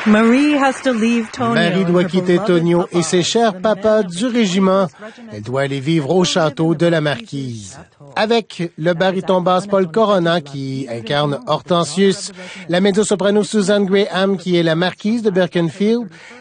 Marie doit quitter Tonio et ses chers papas du régiment. Elle doit aller vivre au château de la Marquise. Avec le baryton basse Paul Corona qui incarne Hortensius, la mezzo-soprano Susan Graham qui est la Marquise de Berkenfield,